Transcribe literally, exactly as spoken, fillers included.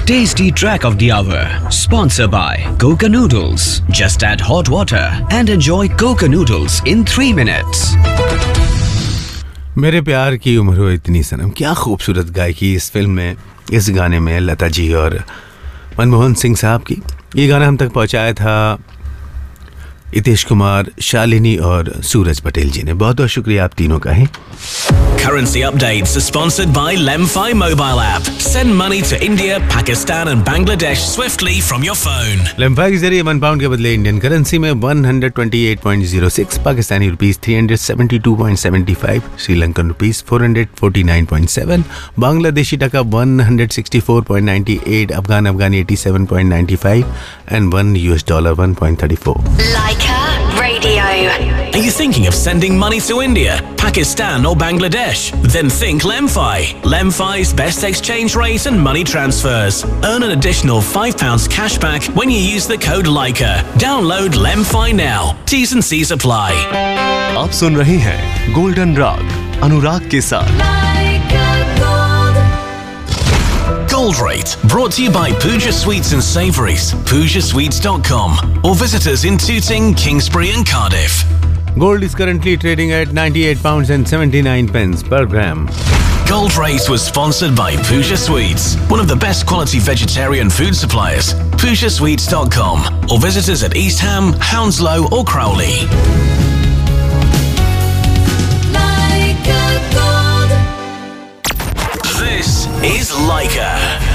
Tasty track of the hour. Sponsored by Coca Noodles. Just add hot water and enjoy Coca Noodles in three minutes. मेरे प्यार की उम्र हो इतनी सनम, क्या खूबसूरत गायकी इस फिल्म में, इस गाने में लता जी और मनमोहन सिंह साहब की. ये गाना हम तक पहुंचाया था हितेश कुमार, शालिनी और सूरज पटेल जी ने. बहुत बहुत शुक्रिया आप तीनों का है. Currency updates are sponsored by Lemfi mobile app. Send money to India, Pakistan and Bangladesh swiftly from your phone. लेम्फा के जरिए वन पाउंड के बदले इंडियन करेंसी में one hundred twenty eight point zero six, Pakistani rupees three hundred seventy two point seventy five, Sri Lankan rupees four hundred forty nine point seven, Bangladeshi टका one hundred sixty four point ninety eight, Afghan Afghani eighty seven point ninety five and one US dollar one point thirty four. Leica Radio. Are you thinking of sending money to India, Pakistan or Bangladesh? Then think Lemfi. Lemfi's best exchange rate and money transfers. Earn an additional five pounds cash back when you use the code Leica. Download Lemfi now. T's and C's apply. आप सुन रहे हैं golden राग अनुराग के साथ. Gold Rate, brought to you by Pooja Sweets and Savouries, pooja sweets dot com, or visit us in Tooting, Kingsbury and Cardiff. Gold is currently trading at ninety-eight pounds and seventy-nine pence per gram. Gold Rate was sponsored by Pooja Sweets, one of the best quality vegetarian food suppliers. pooja sweets dot com, or visit us at East Ham, Hounslow or Crowley. This is Leica.